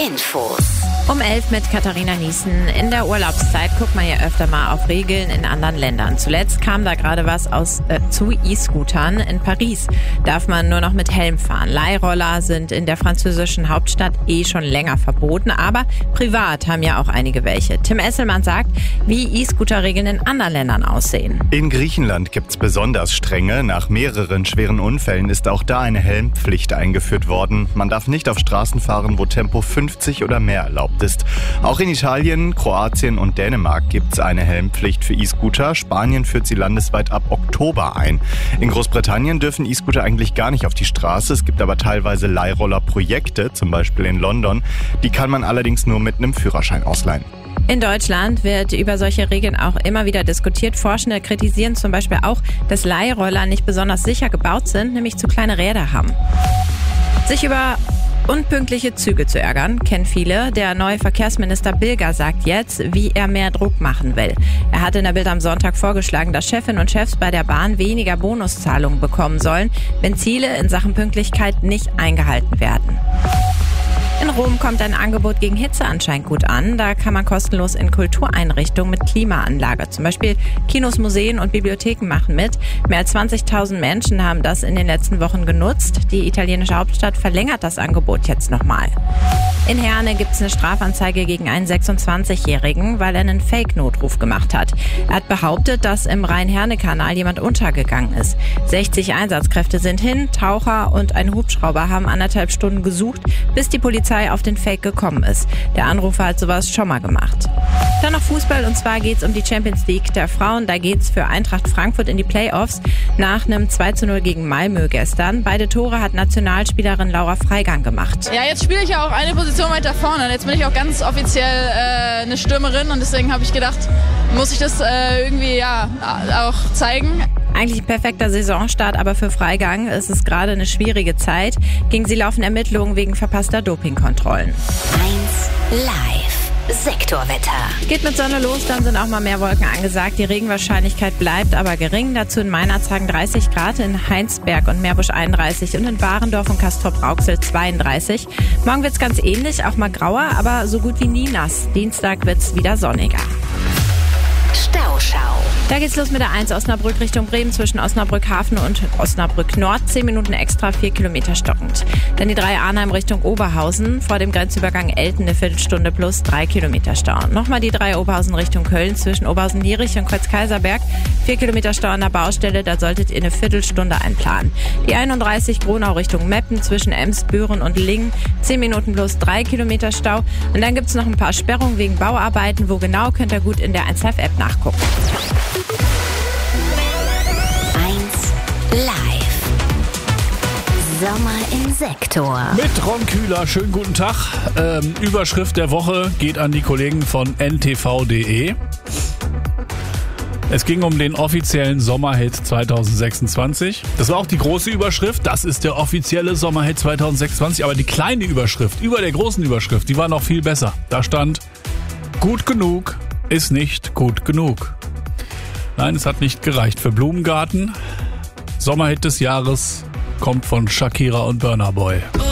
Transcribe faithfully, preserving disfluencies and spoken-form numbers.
Infos. Um elf mit Katharina Niesen. In der Urlaubszeit guckt man ja öfter mal auf Regeln in anderen Ländern. Zuletzt kam da gerade was aus äh, zu E-Scootern. In Paris darf man nur noch mit Helm fahren. Leihroller sind in der französischen Hauptstadt eh schon länger verboten, aber privat haben ja auch einige welche. Tim Esselmann sagt, wie E-Scooter-Regeln in anderen Ländern aussehen. In Griechenland gibt's besonders strenge. Nach mehreren schweren Unfällen ist auch da eine Helmpflicht eingeführt worden. Man darf nicht auf Straßen fahren, wo Tempo fünfzig oder mehr erlaubt ist. Auch in Italien, Kroatien und Dänemark gibt's eine Helmpflicht für E-Scooter. Spanien führt sie landesweit ab Oktober ein. In Großbritannien dürfen E-Scooter eigentlich gar nicht auf die Straße. Es gibt aber teilweise Leihroller-Projekte, zum Beispiel in London. Die kann man allerdings nur mit einem Führerschein ausleihen. In Deutschland wird über solche Regeln auch immer wieder diskutiert. Forschende kritisieren zum Beispiel auch, dass Leihroller nicht besonders sicher gebaut sind, nämlich zu kleine Räder haben. Sich über unpünktliche Züge zu ärgern, kennen viele. Der neue Verkehrsminister Bilger sagt jetzt, wie er mehr Druck machen will. Er hat in der Bild am Sonntag vorgeschlagen, dass Chefinnen und Chefs bei der Bahn weniger Bonuszahlungen bekommen sollen, wenn Ziele in Sachen Pünktlichkeit nicht eingehalten werden. In Rom kommt ein Angebot gegen Hitze anscheinend gut an. Da kann man kostenlos in Kultureinrichtungen mit Klimaanlage, zum Beispiel Kinos, Museen und Bibliotheken machen mit. Mehr als zwanzigtausend Menschen haben das in den letzten Wochen genutzt. Die italienische Hauptstadt verlängert das Angebot jetzt nochmal. In Herne gibt es eine Strafanzeige gegen einen sechsundzwanzigjährigen, weil er einen Fake-Notruf gemacht hat. Er hat behauptet, dass im Rhein-Herne-Kanal jemand untergegangen ist. sechzig Einsatzkräfte sind hin, Taucher und ein Hubschrauber haben anderthalb Stunden gesucht, bis die Polizei auf den Fake gekommen ist. Der Anrufer hat sowas schon mal gemacht. Dann noch Fußball, und zwar geht's um die Champions League der Frauen. Da geht's für Eintracht Frankfurt in die Playoffs nach einem zwei zu null gegen Malmö gestern. Beide Tore hat Nationalspielerin Laura Freigang gemacht. Ja, jetzt spiele ich ja auch eine Position weiter vorne. Jetzt bin ich auch ganz offiziell äh, eine Stürmerin und deswegen habe ich gedacht, muss ich das äh, irgendwie ja auch zeigen. Eigentlich ein perfekter Saisonstart, aber für Freigang ist es gerade eine schwierige Zeit. Gegen sie laufen Ermittlungen wegen verpasster Dopingkontrollen. eins Live. Sektorwetter. Geht mit Sonne los, dann sind auch mal mehr Wolken angesagt. Die Regenwahrscheinlichkeit bleibt aber gering. Dazu in Meinerzhagen dreißig Grad, in Heinsberg und Meerbusch einunddreißig und in Barendorf und Castrop-Rauxel zweiunddreißig. Morgen wird's ganz ähnlich, auch mal grauer, aber so gut wie nie nass. Dienstag wird's wieder sonniger. Stauschau. Da geht's los mit der eins Osnabrück Richtung Bremen zwischen Osnabrück Hafen und Osnabrück Nord. zehn Minuten extra, vier Kilometer stockend. Dann die drei Arnheim Richtung Oberhausen. Vor dem Grenzübergang Elten eine Viertelstunde plus drei Kilometer Stau. Nochmal die drei Oberhausen Richtung Köln zwischen Oberhausen-Lierich und Kreuz-Kaiserberg. vier Kilometer Stau an der Baustelle, da solltet ihr eine Viertelstunde einplanen. Die einunddreißig Gronau Richtung Meppen zwischen Ems, Büren und Lingen. zehn Minuten plus drei Kilometer Stau. Und dann gibt's noch ein paar Sperrungen wegen Bauarbeiten. Wo genau, könnt ihr gut in der eins Live App nachgucken. eins Live. Sommer im Sektor. Mit Ron Kühler, schönen guten Tag. Ähm, Überschrift der Woche geht an die Kollegen von N T V punkt de. Es ging um den offiziellen Sommerhit zwanzig sechsundzwanzig. Das war auch die große Überschrift. Das ist der offizielle Sommerhit zwanzig sechsundzwanzig. Aber die kleine Überschrift über der großen Überschrift, die war noch viel besser. Da stand: Gut genug ist nicht gut genug. Nein, es hat nicht gereicht für Blumengarten. Sommerhit des Jahres kommt von Shakira und Burna Boy.